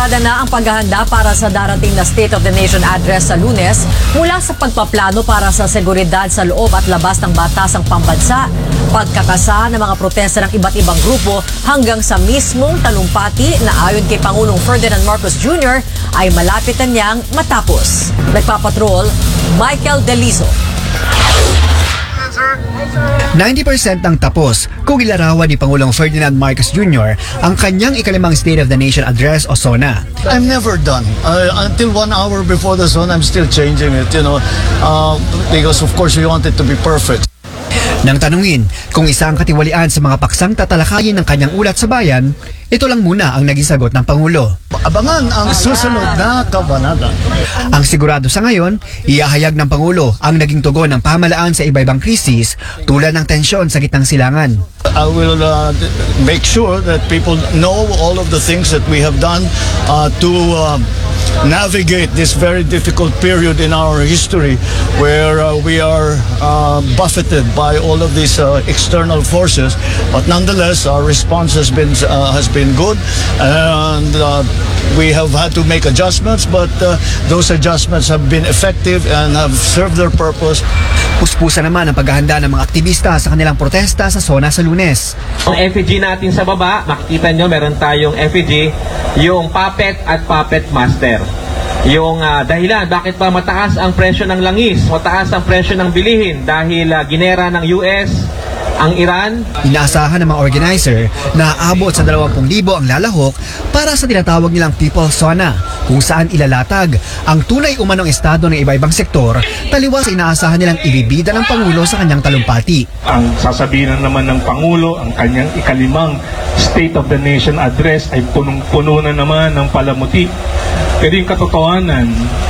Na ang paghahanda para sa darating na State of the Nation address sa Lunes mula sa pagpaplano para sa seguridad sa loob at labas ng batasang pambansa, pagkakasa ng mga protesta ng iba't ibang grupo hanggang sa mismong talumpati na ayon kay Pangulong Ferdinand Marcos Jr. ay malapit na niyang matapos. Nagpapatrol, Michael Delizo. 90% ng tapos kung ilarawan ni Pangulong Ferdinand Marcos Jr. ang kanyang ikalimang State of the Nation Address o SONA. I'm never done. Until 1 hour before the SONA, I'm still changing it, because of course we want it to be perfect. Nang tanungin kung isa ang katiwalian sa mga paksang tatalakayin ng kanyang ulat sa bayan, ito lang muna ang naging sagot ng Pangulo. Abangan ang susunod na kabanata. Ang sigurado sa ngayon, iahayag ng Pangulo ang naging tugon ng pamahalaan sa iba-ibang krisis tulad ng tensyon sa gitnang silangan. I will make sure that people know all of the things that we have done to navigate this very difficult period in our history where we are buffeted by all of these external forces, but nonetheless our response has been good, and we have had to make adjustments, but those adjustments have been effective and have served their purpose. Puspusa naman ang paghahanda ng mga aktivista sa kanilang protesta sa SONA sa Lunes. Ang effigy natin sa baba, makikita nyo meron tayong effigy, yung puppet at puppet master. Yung dahilan bakit pa mataas ang presyo ng langis, mataas ang presyo ng bilihin dahil ginera ng US ang Iran. Inaasahan ng mga organizer na aabot sa 20,000 ang lalahok para sa tinatawag nilang People's SONA, kung saan ilalatag ang tunay umanong estado ng iba-ibang sektor taliwas sa inaasahan nilang ibibida ng Pangulo sa kanyang talumpati. Ang sasabihin naman ng Pangulo, ang kanyang ikalimang State of the Nation Address ay punong-puno na naman ng palamuti. Pero yung katotohanan,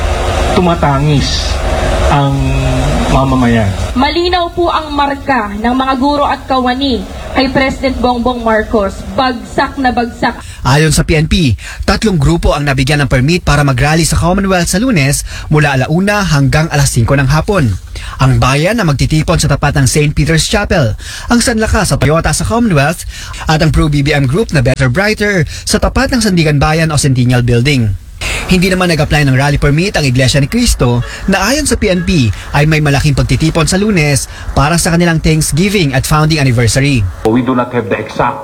tumatangis ang mamamayan. Malinaw po ang marka ng mga guro at kawani kay President Bongbong Marcos. Bagsak na bagsak. Ayon sa PNP, 3 grupo ang nabigyan ng permit para mag-rally sa Commonwealth sa Lunes mula 1:00 hanggang 5:00 ng hapon. Ang bayan na magtitipon sa tapat ng St. Peter's Chapel, ang Sanlakas sa Toyota sa Commonwealth, at ang pro-BBM group na Better Brighter sa tapat ng Sandigan Bayan o Centennial Building. Hindi naman nag-apply ng rally permit ang Iglesia ni Cristo na ayon sa PNP ay may malaking pagtitipon sa Lunes para sa kanilang Thanksgiving at founding anniversary. We do not have the exact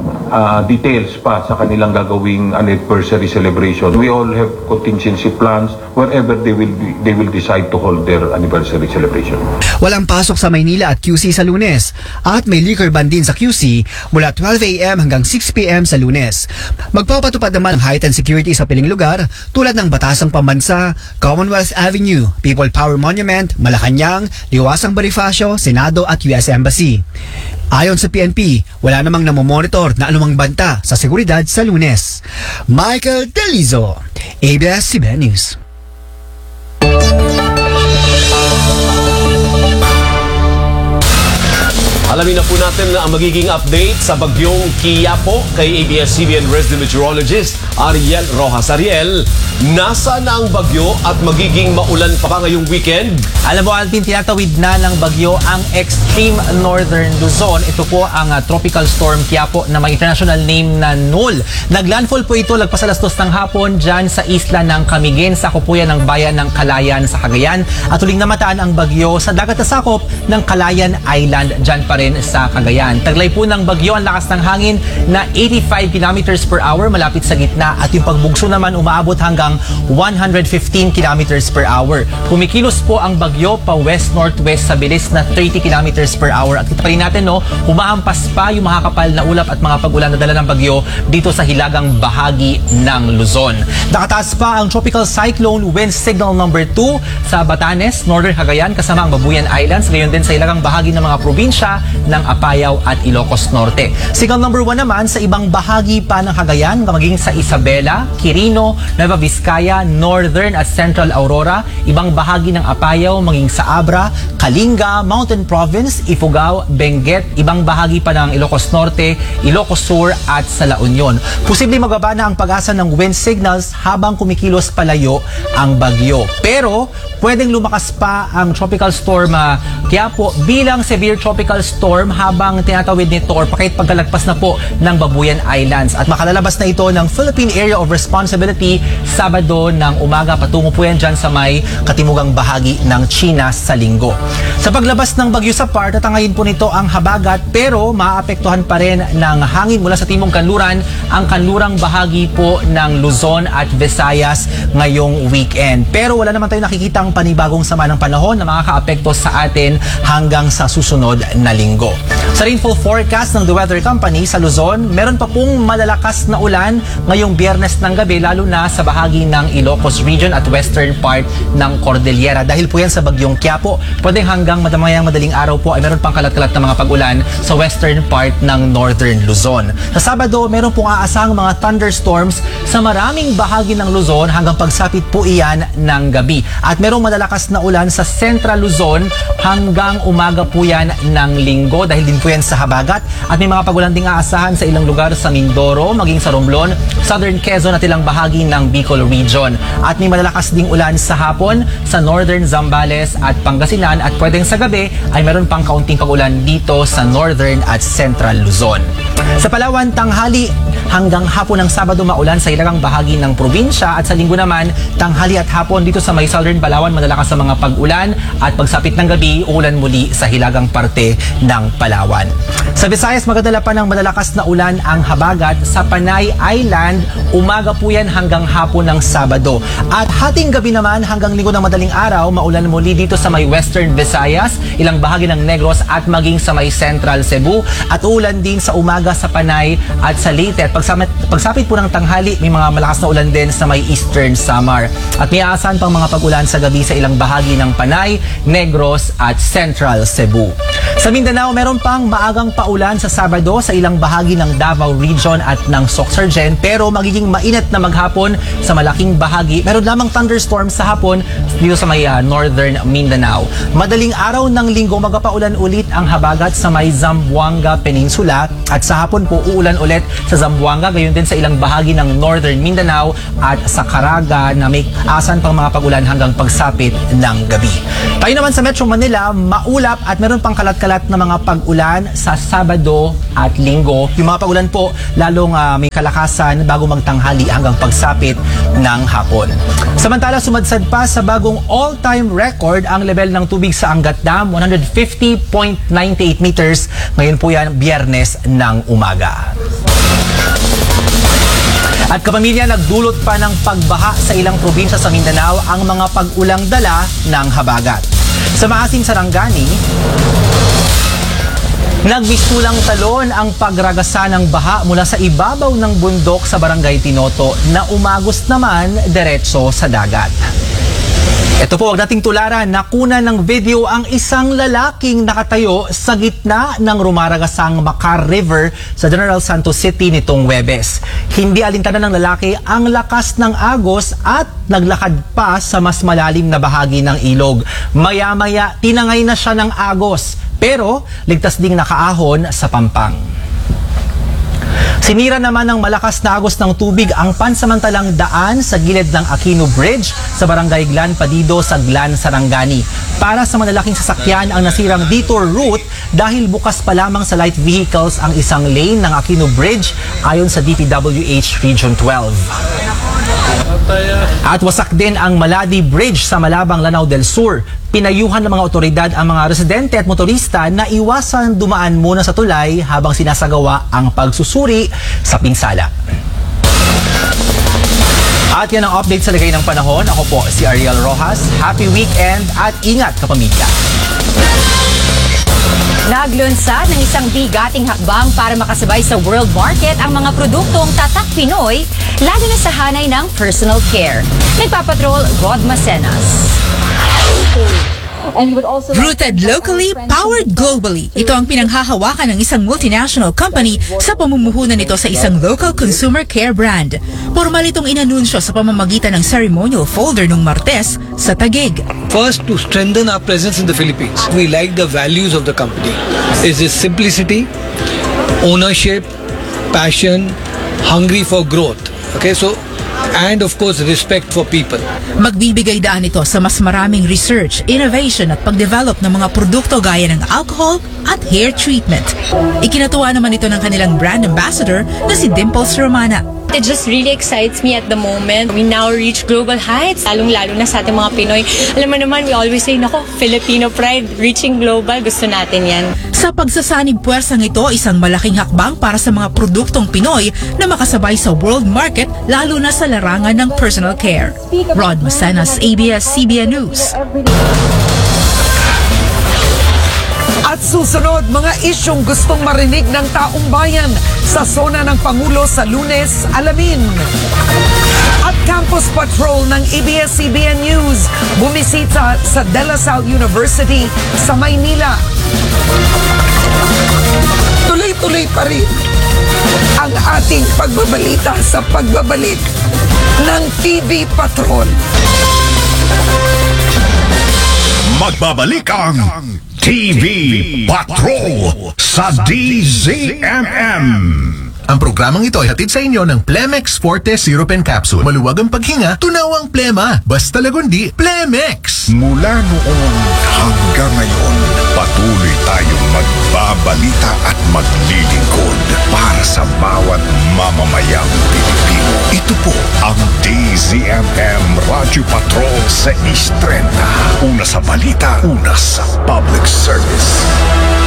details pa sa kanilang gagawing anniversary celebration. We all have contingency plans wherever they will decide to hold their anniversary celebration. Walang pasok sa Maynila at QC sa Lunes at may liquor ban din sa QC mula 12 a.m. hanggang 6 p.m. sa Lunes. Magpapatupad naman ang heightened security sa piling lugar tulad ng Batasang Pambansa, Commonwealth Avenue, People Power Monument, Malacanang, Liwasang Bonifacio, Senado at US Embassy. Ayon sa PNP, wala namang namomonitor na anumang banta sa seguridad sa Lunes. Michael Delizo, ABS-CBN News. Alamin na po natin ang magiging update sa bagyong Quiapo kay ABS-CBN resident meteorologist Ariel Rojas. Ariel, nasa na ang bagyo at magiging maulan pa ba ngayong weekend? Alam mo, Alvin, tinatawid na ng bagyo ang extreme northern Luzon. Ito po ang tropical storm Quiapo na may international name na Nol. Naglandfall po ito lagpas alas 2 ng hapon dyan sa isla ng Camiguin sa kupuyan ng bayan ng Calayan sa Cagayan. At huling namataan ang bagyo sa dagat na sakop ng Calayan Island dyan pa rin sa Cagayan. Taglay po ng bagyo ang lakas ng hangin na 85 kilometers per hour malapit sa gitna at yung pagbugso naman umaabot hanggang 115 kilometers per hour. Kumikilos po ang bagyo pa west-northwest sa bilis na 30 kilometers per hour. At kita pa rin natin, humahampas pa yung makakapal na ulap at mga pag-ulan na dala ng bagyo dito sa hilagang bahagi ng Luzon. Nakataas pa ang tropical cyclone wind signal number 2 sa Batanes, Northern Cagayan kasama ang Babuyan Islands, gayon din sa hilagang bahagi ng mga probinsya ng Apayao at Ilocos Norte. Signal number 1 naman sa ibang bahagi pa ng Cagayan, maging sa Isabela, Quirino, Nueva Vizcaya, Northern at Central Aurora, ibang bahagi ng Apayao, maging sa Abra, Kalinga, Mountain Province, Ifugao, Benguet, ibang bahagi pa ng Ilocos Norte, Ilocos Sur at sa La Union. Posible magbaba na ang pag-asa ng wind signals habang kumikilos palayo ang bagyo. Pero pwedeng lumakas pa ang tropical storm Quiapo bilang severe tropical storm thunderstorm habang tinatawid nito or kahit pagkalagpas na po ng Babuyan Islands. At makalalabas na ito ng Philippine Area of Responsibility Sabado ng umaga. Patungo po yan dyan sa may katimugang bahagi ng China sa linggo. Sa paglabas ng bagyo sa PAR, tatangayin po nito ang habagat pero maaapektuhan pa rin ng hangin mula sa timong kanluran ang kanlurang bahagi po ng Luzon at Visayas ngayong weekend. Pero wala naman tayo nakikitang panibagong sama ng panahon na makakaapekto sa atin hanggang sa susunod na linggo. Sa rainfall forecast ng The Weather Company sa Luzon, meron pa pong malalakas na ulan ngayong Biyernes ng gabi lalo na sa bahagi ng Ilocos Region at western part ng Cordillera. Dahil po yan sa bagyong Quiapo, pwedeng hanggang madaling araw po ay meron pang kalat-kalat na mga pag-ulan sa western part ng northern Luzon. Sa Sabado, meron pong aasahang mga thunderstorms sa maraming bahagi ng Luzon hanggang pagsapit po iyan ng gabi. At merong malalakas na ulan sa Central Luzon hanggang umaga po yan ng linggo dahil din po yan sa habagat. At may mga pag-ulan ding aasahan sa ilang lugar sa Mindoro, maging sa Romblon, Southern Quezon at ilang bahagi ng Bicol Region. At may malalakas ding ulan sa hapon sa Northern Zambales at Pangasinan at pwedeng sa gabi ay meron pang kaunting pag-ulan dito sa Northern at Central Luzon. Sa Palawan, tanghali hanggang hapon ng Sabado maulan sa ilang bahagi ng probinsya at sa linggo naman, tanghali at hapon dito sa may Southern Palawan malalakas sa mga pag-ulan at pagsapit ng gabi, uulan muli sa hilagang parte ng Palawan. Sa Visayas, magdadala pa ng malalakas na ulan ang habagat sa Panay Island. Umaga po yan hanggang hapon ng Sabado. At hating gabi naman hanggang linggo ng madaling araw, maulan muli dito sa may Western Visayas, ilang bahagi ng Negros at maging sa may Central Cebu. At uulan din sa umaga sa Panay at sa Leyte. At pagsapit po ng tanghali, may mga malakas na ulan din sa may Eastern Samar. At may aasahan pang mga pag-ulan sa gabi sa ilang bahagi ng Panay, Negros at Central Cebu. Sa Mindanao, meron pang maagang paulan sa Sabado sa ilang bahagi ng Davao Region at ng Soxargen pero magiging mainit na maghapon sa malaking bahagi. Meron lamang thunderstorm sa hapon dito sa may Northern Mindanao. Madaling araw ng linggo magpaulan ulit ang habagat sa may Zamboanga Peninsula at sa hapon po uulan ulit sa Zamboanga gayon din sa ilang bahagi ng Northern Mindanao at sa Caraga na may asan pang mga pag-ulan hanggang pagsapit ng gabi. Tayo naman sa Metro Manila, maulap at meron pang kalat-kalat na mga pag-ulan sa Sabado at Linggo. Yung mga pag-ulan po lalong may kalakasan bago magtanghali hanggang pagsapit ng hapon. Samantala, sumadsad pa sa bagong all-time record ang level ng tubig sa Angat Dam, 150.98 meters. Ngayon po yan, Biyernes ng umaga. At kapamilya, nagdulot pa ng pagbaha sa ilang probinsya sa Mindanao ang mga pag-ulang dala ng habagat. Sa Maasin, Sarangani, nagmistulang talon ang pagragasa ng baha mula sa ibabaw ng bundok sa Barangay Tinoto na umagos naman diretso sa dagat. Ito po, wag nating tularan, nakuna ng video ang isang lalaking nakatayo sa gitna ng rumaragasang Macar River sa General Santos City nitong Huwebes. Hindi alintanan ng lalaki ang lakas ng agos at naglakad pa sa mas malalim na bahagi ng ilog. Maya-maya, tinangay na siya ng agos, pero ligtas ding nakaahon sa pampang. Sinira naman ng malakas na agos ng tubig ang pansamantalang daan sa gilid ng Aquino Bridge sa Barangay Glan Padido sa Glan, Sarangani. Para sa malalaking sasakyan ang nasirang detour route dahil bukas pa lamang sa light vehicles ang isang lane ng Aquino Bridge ayon sa DPWH Region 12. At wasak din ang Maladi Bridge sa Malabang, Lanao del Sur. Pinayuhan ng mga otoridad ang mga residente at motorista na iwasan dumaan muna sa tulay habang sinasagawa ang pagsusuri sa pinsala. At yan ang update sa lagay ng panahon. Ako po si Ariel Rojas. Happy weekend at ingat kapamilya. Naglunsad ng isang bigating hakbang para makasabay sa world market ang mga produktong tatak Pinoy, lalo na sa hanay ng personal care. Nagpapatrol, Rod Macenas. Rooted locally, powered globally. Ito ang pinanghahawakan ng isang multinational company sa pamumuhunan nito sa isang local consumer care brand. Formal itong inanunsyo sa pamamagitan ng ceremonial folder nung Martes sa Taguig. First, to strengthen our presence in the Philippines, we like the values of the company. It is simplicity, ownership, passion, hungry for growth. Okay, so and of course respect for people. Magbibigay daan ito sa mas maraming research, innovation at pagdevelop ng mga produkto gaya ng alcohol at hair treatment. Ikinatuwa naman ito ng kanilang brand ambassador na si Dimples Romana. It just really excites me at the moment. We now reach global heights, lalong-lalo na sa ating mga Pinoy. Alam mo naman, we always say, nako, Filipino pride, reaching global, gusto natin yan. Sa pagsasanib puwersang ito, isang malaking hakbang para sa mga produktong Pinoy na makasabay sa world market, lalo na sa larangan ng personal care. Rod Macenas, ABS-CBN News. At susunod, mga isyong gustong marinig ng taong bayan sa Sona ng Pangulo sa Lunes, alamin. At Campus Patrol ng ABS-CBN News bumisita sa De La Salle University sa Maynila. Tuloy-tuloy pa rin ang ating pagbabalita sa pagbabalik ng TV Patrol. Magbabalik ang TV Patrol sa DZMM. Ang programang ito ay hatid sa inyo ng Plemex Forte Syrup and Capsule. Maluwag ang paghinga, tunaw ang plema. Basta lagundi, Plemex! Mula noon hanggang ngayon, patuloy tayong magbabalita at maglilingkod para sa bawat mamamayang Pilipino. Ito po ang DZMM Radyo Patrol sa East 30. Una sa balita, una sa public service.